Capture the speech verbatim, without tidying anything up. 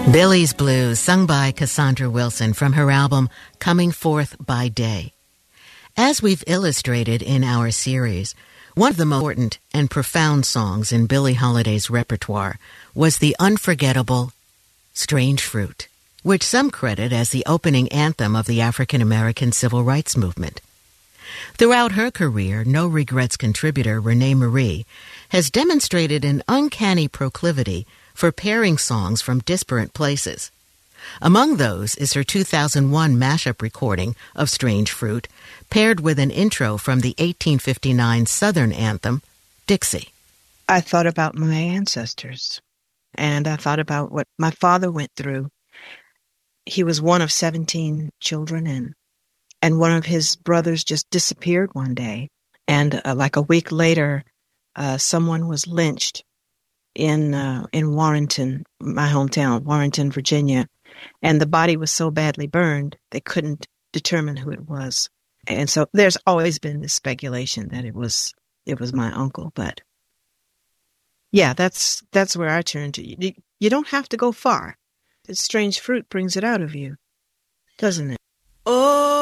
Billy's Blues, sung by Cassandra Wilson from her album Coming Forth by Day. As we've illustrated in our series, one of the most important and profound songs in Billie Holiday's repertoire was the unforgettable Strange Fruit, which some credit as the opening anthem of the African American Civil Rights Movement. Throughout her career, No Regrets contributor Renee Marie has demonstrated an uncanny proclivity for pairing songs from disparate places. Among those is her two thousand one mashup recording of Strange Fruit, paired with an intro from the eighteen fifty-nine Southern anthem, Dixie. I thought about my ancestors, and I thought about what my father went through. He was one of seventeen children, and and one of his brothers just disappeared one day. And uh, like a week later, uh, someone was lynched in uh, in Warrenton, my hometown, Warrenton, Virginia. And the body was so badly burned, they couldn't determine who it was. And so there's always been this speculation that it was it was my uncle. But yeah, that's that's where I turn to. You, you don't have to go far. This Strange Fruit brings it out of you, doesn't it? Oh.